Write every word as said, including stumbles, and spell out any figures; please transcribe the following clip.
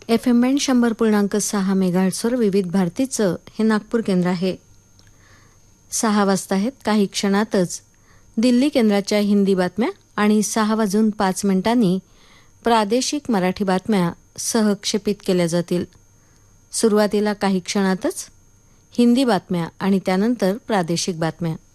F M band शंभर पूर्णांक सहा मेगाहर्ट्झवर विविध भारतीचं हे नागपूर केंद्र आहे. सहा वाजता आहेत. काही क्षणातच दिल्ली केंद्राच्या हिंदी बातम्या आणि सहा वाजून पाच मिनिटांनी प्रादेशिक मराठी बातम्या सहक्षेपित केल्या जातील. सुरुवातीला काही क्षणातच हिंदी बातम्या आणि त्यानंतर प्रादेशिक बातम्या.